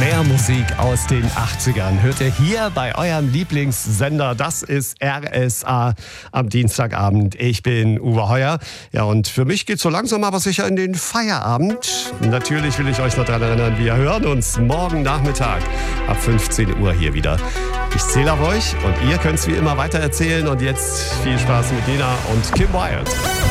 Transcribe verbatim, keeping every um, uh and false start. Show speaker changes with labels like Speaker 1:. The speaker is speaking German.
Speaker 1: Mehr Musik aus den achtzigern hört ihr hier bei eurem Lieblingssender. Das ist R S A am Dienstagabend. Ich bin Uwe Heuer. Ja, und für mich geht's so langsam aber sicher in den Feierabend. Natürlich will ich euch noch daran erinnern, wir hören uns morgen Nachmittag ab fünfzehn Uhr hier wieder. Ich zähle auf euch und ihr könnt's wie immer weitererzählen. Und jetzt viel Spaß mit Dina und Kim Wilde.